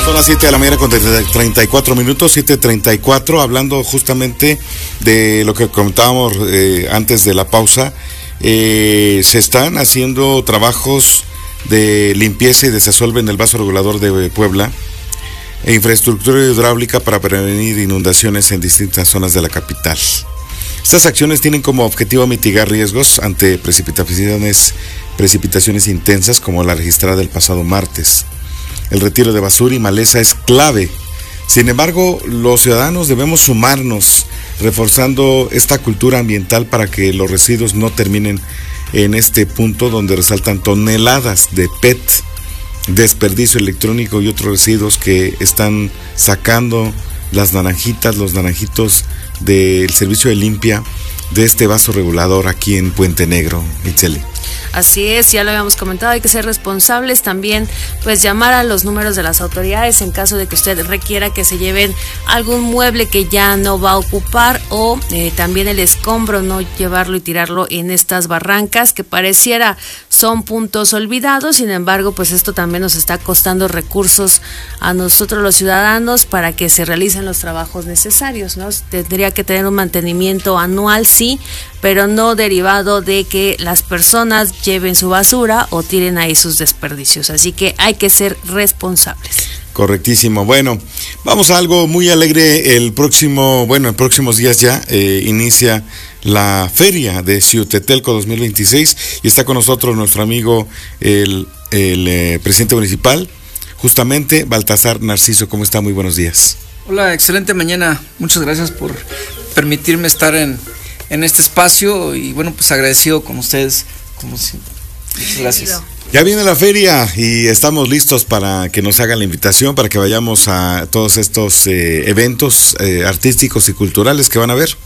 Son las 7 de la mañana con 34 minutos, 7:34, hablando justamente de lo que comentábamos antes de la pausa. Se están haciendo trabajos de limpieza y desasolve en el vaso regulador de Puebla e infraestructura hidráulica para prevenir inundaciones en distintas zonas de la capital. Estas acciones tienen como objetivo mitigar riesgos ante precipitaciones intensas como la registrada el pasado martes. El retiro de basura y maleza es clave. Sin embargo, los ciudadanos debemos sumarnos, reforzando esta cultura ambiental para que los residuos no terminen en este punto donde resaltan toneladas de PET, desperdicio electrónico y otros residuos que están sacando los naranjitos del servicio de limpia de este vaso regulador aquí en Puente Negro, Micheli. Así es, ya lo habíamos comentado, hay que ser responsables también, pues llamar a los números de las autoridades en caso de que usted requiera que se lleven algún mueble que ya no va a ocupar o también el escombro, no llevarlo y tirarlo en estas barrancas que pareciera son puntos olvidados. Sin embargo, pues esto también nos está costando recursos a nosotros los ciudadanos para que se realicen los trabajos necesarios, ¿no? Tendría que tener un mantenimiento anual, sí, pero no derivado de que las personas lleven su basura o tiren ahí sus desperdicios. Así que hay que ser responsables. Correctísimo. Bueno, vamos a algo muy alegre. En próximos días ya inicia la feria de Xiutetelco 2026 y está con nosotros nuestro amigo el presidente municipal, justamente Baltasar Narciso. ¿Cómo está? Muy buenos días. Hola, excelente mañana. Muchas gracias por permitirme estar en este espacio y bueno, pues agradecido con ustedes como siempre. Muchas gracias. Ya viene la feria y estamos listos para que nos hagan la invitación para que vayamos a todos estos eventos artísticos y culturales que van a haber.